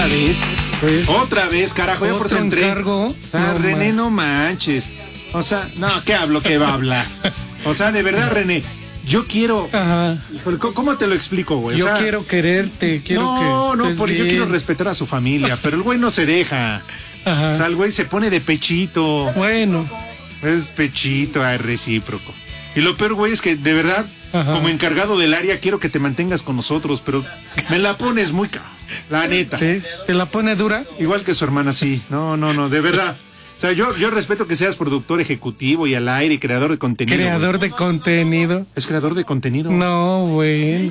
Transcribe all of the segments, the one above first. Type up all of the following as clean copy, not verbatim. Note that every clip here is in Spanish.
vez. Pues, Otra vez, carajo, ya por eso entré. Encargo? O sea, no, René, no manches. O sea, no, ¿qué hablo? ¿Qué va a hablar? O sea, de verdad, René, yo quiero... Ajá. Híjole, ¿cómo te lo explico, güey? Yo quiero quererte, quiero no, porque yo quiero respetar a su familia, pero el güey no se deja. Ajá. O sea, el güey se pone de pechito. Bueno. Es pechito, recíproco. Y lo peor, güey, es que de verdad, como encargado del área, quiero que te mantengas con nosotros, pero me la pones muy... La neta. ¿Sí? ¿Te la pone dura? Igual que su hermana, sí. No, de verdad. O sea, yo respeto que seas productor ejecutivo y al aire y creador de contenido. ¿Creador de contenido? ¿Es creador de contenido? No, güey.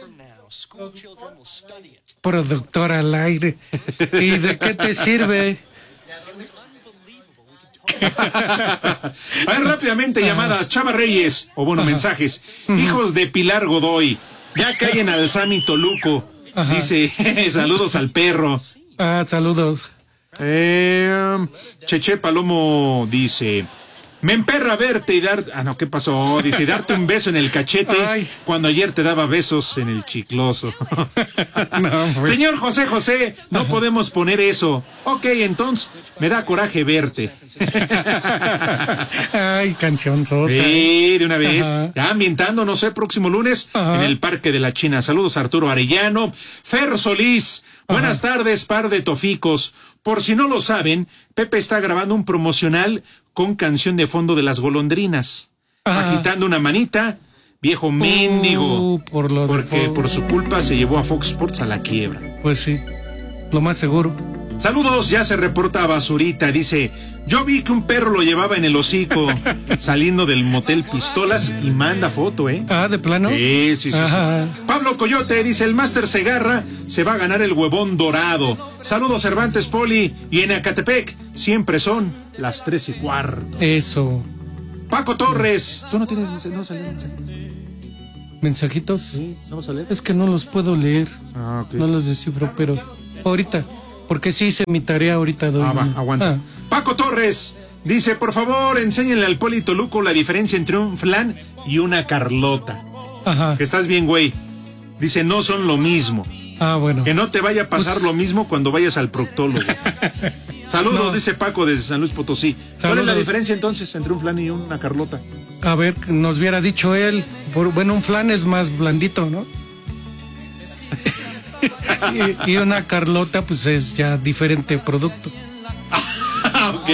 Productor al aire. ¿Y de qué te sirve? A ver, rápidamente llamadas. Chava Reyes, o bueno, mensajes. Hijos de Pilar Godoy, ya callen al Sammy Toluco. Dice, saludos al perro. Saludos. Cheche Palomo dice, me emperra verte y dar... Ah, no, ¿qué pasó? Dice, darte un beso en el cachete cuando ayer te daba besos en el chicloso. No, pues. Señor José, no podemos poner eso. Ok, entonces, me da coraje verte. Ay, canción sota. Sí, de una vez. Ya ambientando, no sé, próximo lunes en el Parque de la China. Saludos a Arturo Arellano. Fer Solís. Buenas tardes, par de toficos. Por si no lo saben, Pepe está grabando un promocional con canción de fondo de las golondrinas. Agitando una manita, viejo mendigo. Porque por su culpa se llevó a Fox Sports a la quiebra. Pues sí, lo más seguro. Saludos, ya se reporta Basurita, dice, yo vi que un perro lo llevaba en el hocico saliendo del motel Pistolas y manda foto, ¿de plano? Sí. Pablo Coyote dice, el Máster Segarra se va a ganar el huevón dorado. Saludos, Cervantes Poli, y en Acatepec siempre son las 3:15. Eso. Paco Torres, ¿tú no tienes mensajitos? Sí, vamos a leer. Es que no los puedo leer. Okay. No los descifro, pero ahorita. Porque sí hice mi tarea ahorita. Aguanta. Paco Torres dice, por favor, enséñenle al Poli Toluco la diferencia entre un flan y una Carlota. Que estás bien, güey. Dice, no son lo mismo. Bueno. Que no te vaya a pasar lo mismo cuando vayas al proctólogo. Saludos, dice Paco desde San Luis Potosí. ¿Cuál es la diferencia entonces entre un flan y una Carlota? A ver, nos hubiera dicho él. Bueno, un flan es más blandito, ¿no? y una Carlota, pues es ya diferente producto. Ok.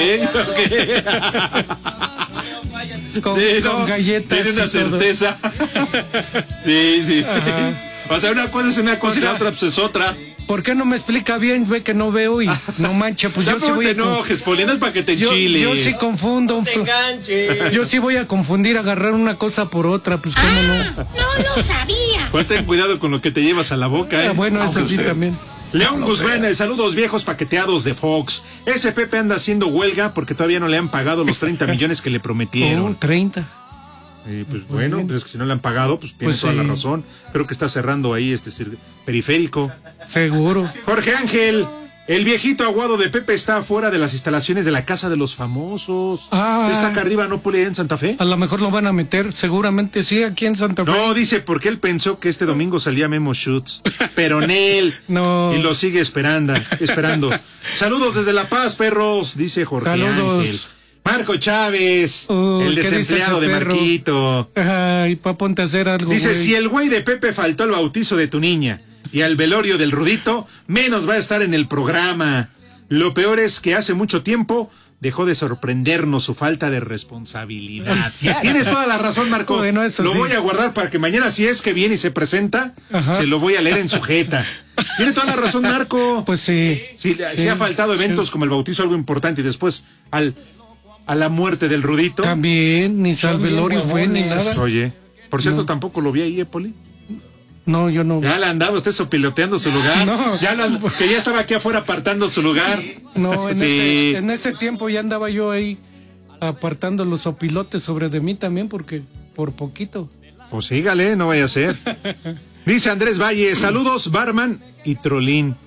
Con galletas. Tiene una certeza. Sí. O sea, una cosa es una cosa y la otra pues es otra. ¿Por qué no me explica bien? Ve que no veo y no mancha, pues yo sí voy a... No te enojes, Polina, es para que te enchiles. Yo sí confundo. Yo sí voy a confundir, agarrar una cosa por otra, pues cómo no. No lo sabía. Pues ten cuidado con lo que te llevas a la boca, Bueno, eso sí también. León Guzmán, saludos viejos paqueteados de Fox. Ese Pepe anda haciendo huelga porque todavía no le han pagado los 30 millones que le prometieron. 30. Pues bueno, pues es que si no le han pagado, pues tiene toda la razón. Creo que está cerrando ahí periférico. Seguro. Jorge Ángel, el viejito aguado de Pepe está afuera de las instalaciones de la Casa de los Famosos. Está acá arriba, ¿no, Poli, en Santa Fe? A lo mejor lo van a meter, seguramente sí, aquí en Santa Fe. No, dice, porque él pensó que este domingo salía Memo Schutz, pero Nel. No. Y lo sigue esperando. Saludos desde La Paz, perros, dice Jorge Ángel. Marco Chávez, el desempleado de Marquito. Ay, pa' ponte a hacer algo. Dice, si el güey de Pepe faltó al bautizo de tu niña y al velorio del Rudito, menos va a estar en el programa. Lo peor es que hace mucho tiempo dejó de sorprendernos su falta de responsabilidad. Sí. Tienes toda la razón, Marco. Bueno, eso lo voy a guardar para que mañana, si es que viene y se presenta, se lo voy a leer en su jeta. Tiene toda la razón, Marco. Pues sí. Sí, ha faltado eventos como el bautizo, algo importante, y después a la muerte del Rudito. También, ni al velorio fue, ni nada. Oye, por cierto, tampoco lo vi ahí, Poli. No, yo no. Ya le andaba usted sopiloteando su lugar. No. Que ya estaba aquí afuera apartando su lugar. No, en ese tiempo ya andaba yo ahí apartando los sopilotes sobre de mí también, porque por poquito. Pues sígale, no vaya a ser. Dice Andrés Valle, saludos, Barman y Trolín.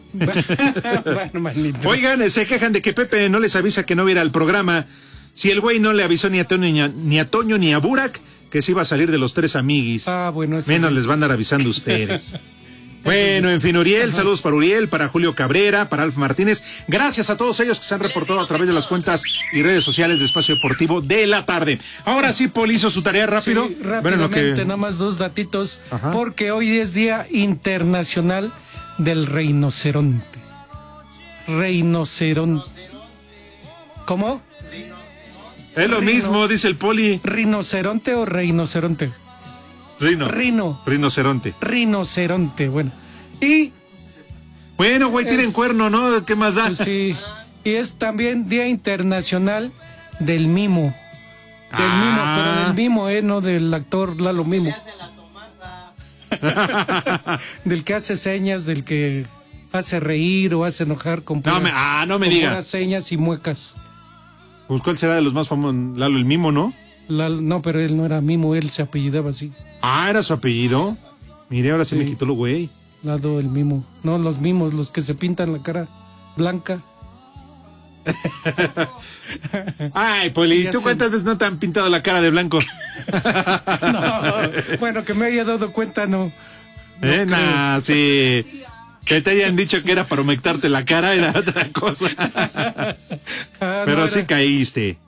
Oigan, se quejan de que Pepe no les avisa que no viera el programa. Si el güey no le avisó ni a Toño ni a Burak que se iba a salir de los tres amiguis. Bueno, eso menos les van a andar avisando ustedes. Bueno, en fin, Uriel, saludos para Uriel, para Julio Cabrera, para Alf Martínez. Gracias a todos ellos que se han reportado a través de las cuentas y redes sociales de Espacio Deportivo de la tarde. Ahora sí, Paul hizo su tarea rápido. Sí, rápidamente, nada más 2 datitos, porque hoy es Día Internacional del Rinoceronte. ¿Cómo? Es lo mismo, dice el Poli. ¿Rinoceronte o rinoceronte? Rinoceronte. Rinoceronte, bueno. Y... Bueno, güey, tienen cuerno, ¿no? ¿Qué más da? Pues sí. Y es también Día Internacional del Mimo. Mimo, pero del mimo, no del actor Lalo Mimo. Del que hace señas, del que hace reír o hace enojar con no me digas. Señas y muecas. Pues, ¿cuál será de los más famosos? Lalo el Mimo, ¿no? No, pero él no era Mimo, él se apellidaba así. Ah, ¿era su apellido? Mire, ahora sí me quitó lo güey. Lado el Mimo. No, los mimos, los que se pintan la cara blanca. Ay, Poli, ¿tú cuántas veces no te han pintado la cara de blanco? No, bueno, que me haya dado cuenta, no. Sí. Que te hayan dicho que era para humectarte la cara era otra cosa. Pero sí caíste.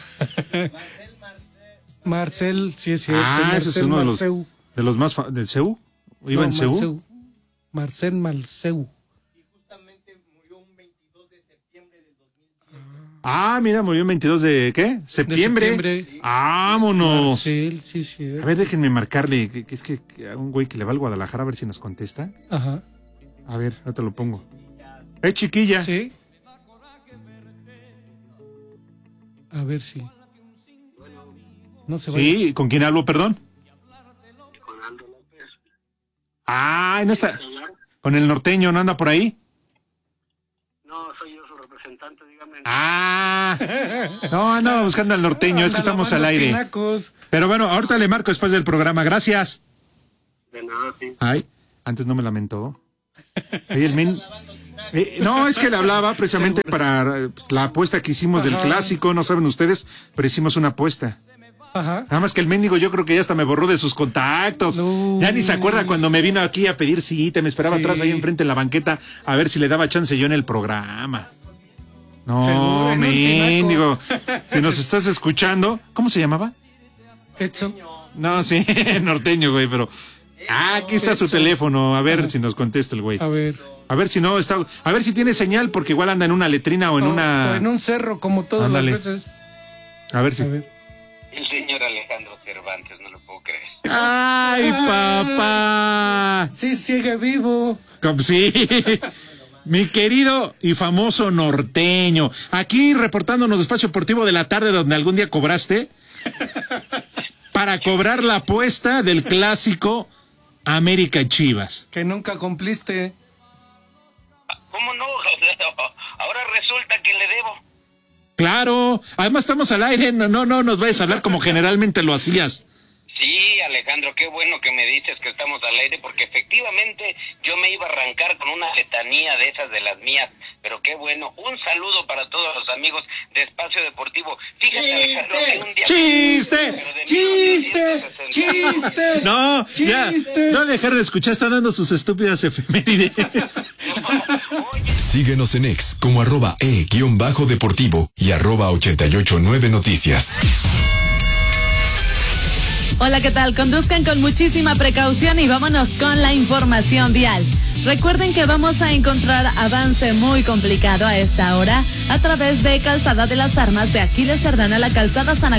Marcel, sí es cierto. Ese es uno de los más ¿del CEU? ¿Iba en CEU? Marcel Malceu. Y justamente murió un 22 de septiembre del 2007. Mira, murió el 22 de ¿qué? ¿Septiembre? ¡Vámonos! Marcel, sí. A ver, déjenme marcarle, que es que a un güey que le va al Guadalajara a ver si nos contesta. Ajá. A ver, ahora te lo pongo. Chiquilla. Sí. A ver si. No se vaya. Sí, ¿con quién hablo, perdón? Con Aldo López. No está. Con el norteño, ¿no anda por ahí? No, soy yo su representante, dígame. No, andaba buscando al norteño, es que estamos al aire. Tinacos. Pero bueno, ahorita le marco después del programa, gracias. De nada, sí. Antes no me lamentó. No, es que le hablaba precisamente para la apuesta que hicimos del clásico, no saben ustedes, pero hicimos una apuesta. Ajá. Nada más que el mendigo yo creo que ya hasta me borró de sus contactos. No. Ya ni se acuerda cuando me vino aquí a pedir cita, me esperaba atrás ahí enfrente en la banqueta a ver si le daba chance yo en el programa. No, mendigo. Si nos estás escuchando, ¿cómo se llamaba? Edson. No, sí, norteño, güey, pero... aquí está su teléfono, a ver si nos contesta el güey. A ver si no está, a ver si tiene señal porque igual anda en una letrina o en una... O en un cerro como todas las veces. A ver si... El señor Alejandro Cervantes, no lo puedo creer. ¡Ay, papá! Sí, sigue vivo. Sí, mi querido y famoso norteño. Aquí reportándonos de Espacio Deportivo de la tarde donde algún día cobraste para cobrar la apuesta del clásico América Chivas. Que nunca cumpliste. ¿Cómo no? Ahora resulta que le debo. Claro, además estamos al aire, no nos vayas a hablar como generalmente lo hacías. Sí, Alejandro, qué bueno que me dices que estamos al aire, porque efectivamente yo me iba a arrancar con una letanía de esas de las mías, pero qué bueno. Un saludo para todos los amigos de Espacio Deportivo. Fíjate, Alejandro, que un día... ¡Chiste! No, ya, no dejar de escuchar, están dando sus estúpidas efemérides. Síguenos en X como @e_deportivo y @889noticias. Hola, ¿qué tal? Conduzcan con muchísima precaución y vámonos con la información vial. Recuerden que vamos a encontrar avance muy complicado a esta hora a través de Calzada de las Armas de Aquiles Cerdán a la Calzada San